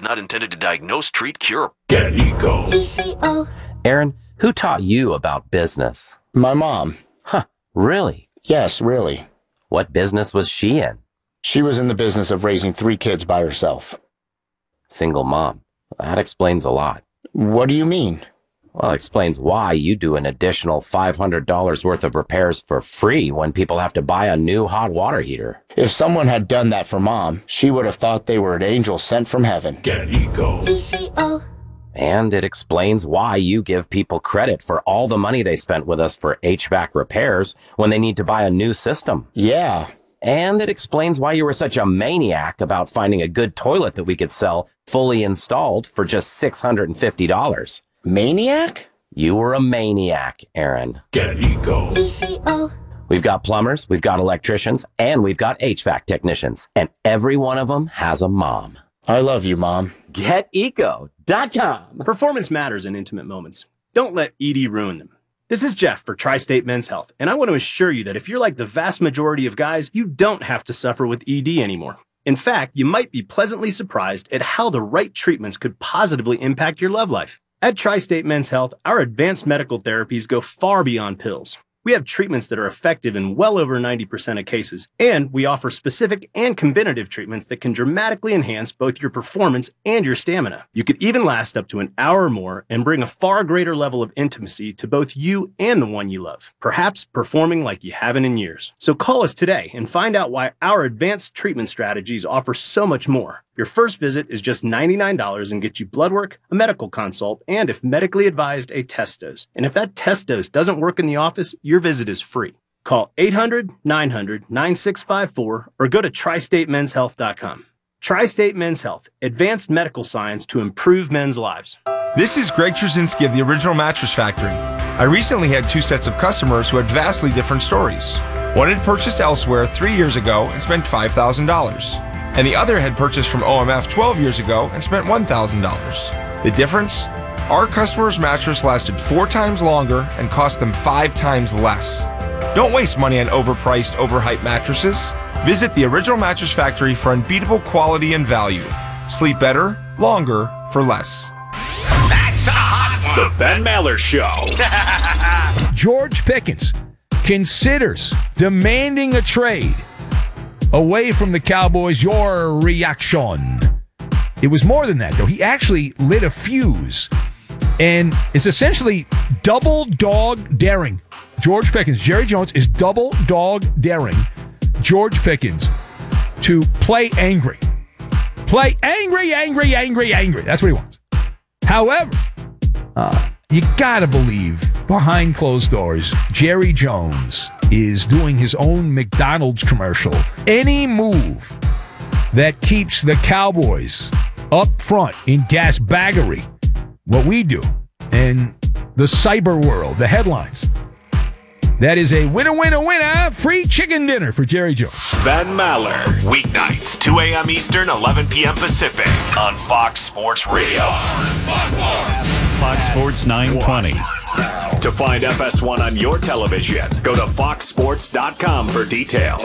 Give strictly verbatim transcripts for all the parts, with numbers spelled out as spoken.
not intended to diagnose, treat, cure. Get Eco. E C O. Aaron, who taught you about business? My mom. Huh, really? Yes, really. What business was she in? She was in the business of raising three kids by herself. Single mom. That explains a lot. What do you mean? Well, it explains why you do an additional five hundred dollars worth of repairs for free when people have to buy a new hot water heater. If someone had done that for Mom, she would have thought they were an angel sent from heaven. Get Eco. E C O. And it explains why you give people credit for all the money they spent with us for H V A C repairs when they need to buy a new system. Yeah. And it explains why you were such a maniac about finding a good toilet that we could sell fully installed for just six hundred fifty dollars. Maniac? You were a maniac, Aaron. Get Eco. E C O. We've got plumbers, we've got electricians, and we've got H V A C technicians. And every one of them has a mom. I love you, Mom. Get eco dot com. Performance matters in intimate moments. Don't let E D ruin them. This is Jeff for Tri-State Men's Health, and I want to assure you that if you're like the vast majority of guys, you don't have to suffer with E D anymore. In fact, you might be pleasantly surprised at how the right treatments could positively impact your love life. At Tri-State Men's Health, our advanced medical therapies go far beyond pills. We have treatments that are effective in well over ninety percent of cases, and we offer specific and combinative treatments that can dramatically enhance both your performance and your stamina. You could even last up to an hour or more and bring a far greater level of intimacy to both you and the one you love, perhaps performing like you haven't in years. So call us today and find out why our advanced treatment strategies offer so much more. Your first visit is just ninety-nine dollars and gets you blood work, a medical consult, and if medically advised, a test dose. And if that test dose doesn't work in the office, your visit is free. Call eight hundred, nine hundred, nine six five four or go to tri state men's health dot com. Tri-State Men's Health, advanced medical science to improve men's lives. This is Greg Trzynski of the Original Mattress Factory. I recently had two sets of customers who had vastly different stories. One had purchased elsewhere three years ago and spent five thousand dollars. And the other had purchased from O M F twelve years ago and spent one thousand dollars. The difference? Our customer's mattress lasted four times longer and cost them five times less. Don't waste money on overpriced, overhyped mattresses. Visit the Original Mattress Factory for unbeatable quality and value. Sleep better, longer, for less. That's a hot one. The Ben Maller Show. George Pickens considers demanding a trade away from the Cowboys. Your reaction? It was more than that, though. He actually lit a fuse and is essentially double dog daring George Pickens. Jerry Jones is double dog daring George Pickens to play angry. Play angry, angry, angry, angry. That's what he wants. However, uh, you gotta believe behind closed doors, Jerry Jones is doing his own McDonald's commercial. Any move that keeps the Cowboys up front in gasbaggery, what we do, and the cyber world, the headlines, that is a winner, winner, winner, free chicken dinner for Jerry Jones. Ben Maller, weeknights, two a.m. Eastern, eleven p.m. Pacific, on Fox Sports Radio. Fox Sports nine twenty. To find F S one on your television, go to fox sports dot com for details.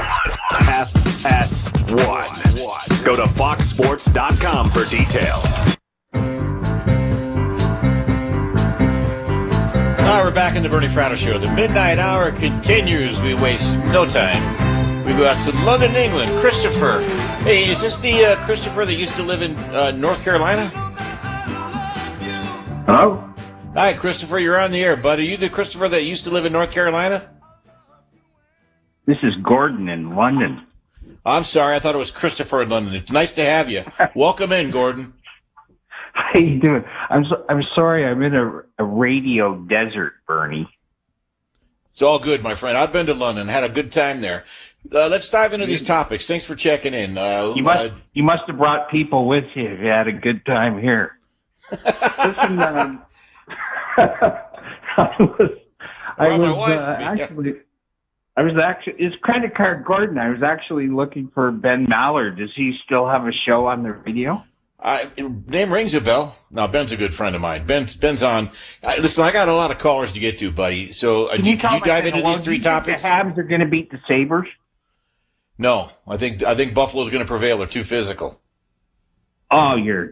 F S one. Go to fox sports dot com for details. All right, we're back in the Bernie Fratto Show. The midnight hour continues. We waste no time. We go out to London, England. Christopher. Hey, is this the uh, Christopher that used to live in uh, North Carolina? Hello? Hi, Christopher. You're on the air, bud. Are you the Christopher that used to live in North Carolina? This is Gordon in London. I'm sorry. I thought it was Christopher in London. It's nice to have you. Welcome in, Gordon. How you doing? I'm so, I'm sorry. I'm in a, a radio desert, Bernie. It's all good, my friend. I've been to London. Had a good time there. Uh, let's dive into these topics. Thanks for checking in. Uh, you must uh, you must have brought people with you if you had a good time here. Listen, um, I was, I Well, my was wife- uh, yeah. actually, I was actually, it's Credit Card Gordon. I was actually looking for Ben Maller. Does he still have a show on the radio? I, name rings a bell. No, Ben's a good friend of mine. Ben's, Ben's on. I, listen, I got a lot of callers to get to, buddy. So uh, Can you, you, can tell you dive me into how these long three do you think topics? The Habs are going to beat the Sabres? No, I think I think Buffalo's going to prevail. They're too physical. Oh, you're